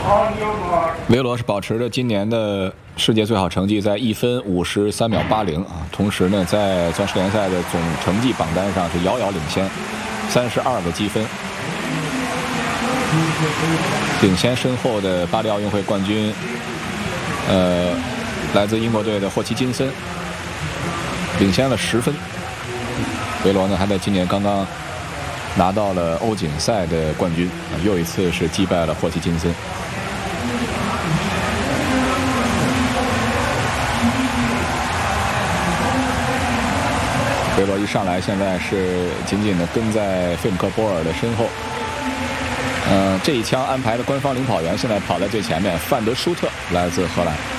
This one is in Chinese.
维罗是保持着今年的世界最好成绩，在1分53秒80啊，同时呢，在钻石联赛的总成绩榜单上是遥遥领先，32个积分，领先身后的巴黎奥运会冠军，来自英国队的霍奇金森，领先了10分。维罗呢，还在今年刚刚拿到了欧锦赛的冠军，又一次是击败了霍奇金森。维罗一上来，现在是紧紧地跟在费姆克波尔的身后。这一枪安排的官方领跑员现在跑在最前面，范德舒特来自荷兰。